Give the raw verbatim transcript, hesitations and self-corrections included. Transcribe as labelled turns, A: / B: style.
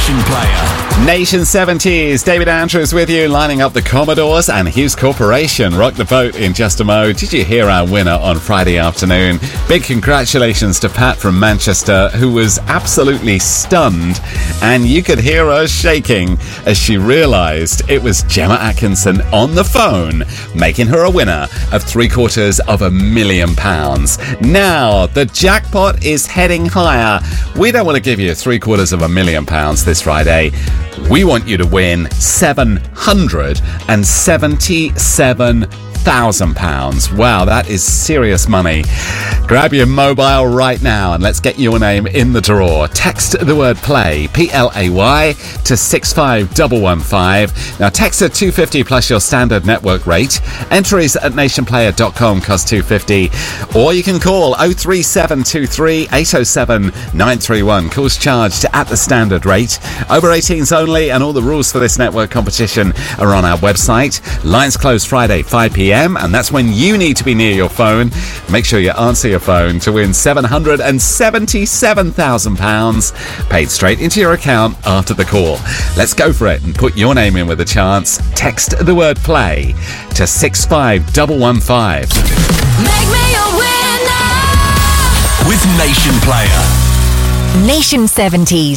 A: Nation Player.
B: Nation seventies, David Andrews with you, lining up the Commodores and Hughes Corporation. Rock the boat in just a mo. Did you hear our winner on Friday afternoon? Big congratulations to Pat from Manchester, who was absolutely stunned, and you could hear her shaking as she realised it was Gemma Atkinson on the phone, making her a winner of three quarters of a million pounds. Now, the jackpot is heading higher. We don't want to give you three quarters of a million pounds this Friday. We want you to win seven hundred seventy-seven thousand pounds. Wow, that is serious money. Grab your mobile right now and let's get your name in the draw. Text the word play, P L A Y, to six five one one five. Now text at two fifty plus your standard network rate. Entries at nation player dot com cost two fifty. Or you can call oh three seven two three eight oh seven nine three one. Calls charged at the standard rate. Over eighteens only, and all the rules for this network competition are on our website. Lines close Friday five p.m. and that's when you need to be near your phone. Make sure you answer your phone to win seven hundred seventy-seven thousand pounds paid straight into your account after the call. Let's go for it and put your name in with a chance. Text the word play to six five one one five.
C: Make me a winner
A: with Nation Player.
C: Nation seventies.